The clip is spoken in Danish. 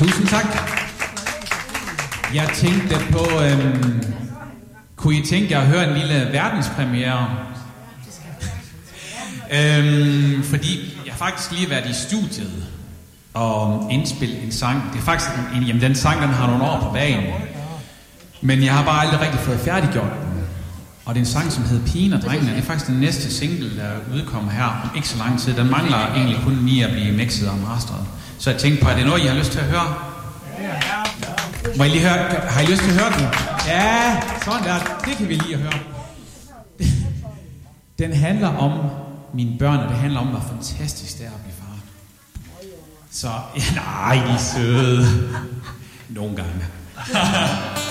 Tusind tak. Jeg tænkte på, kunne I tænke jer at høre en lille verdenspremiere? Fordi jeg faktisk lige været i studiet og indspille en sang. Det er faktisk den sang, den har nogle år på bagen. Men jeg har bare aldrig rigtig fået færdiggjort den. Og det er en sang, som hedder Pigen og Drengene. Det er faktisk den næste single, der udkommer her om ikke så lang tid. Den mangler egentlig kun lige at blive mixet og masteret. Så jeg tænkte på, at det er noget, I har lyst til at høre? Må I lige høre? Har I lyst til at høre den? Ja, sådan der. Det kan vi lige høre. Den handler om mine børn, og det handler om, hvor fantastisk det er at blive far. Så, nej, de er søde. Nogle gange.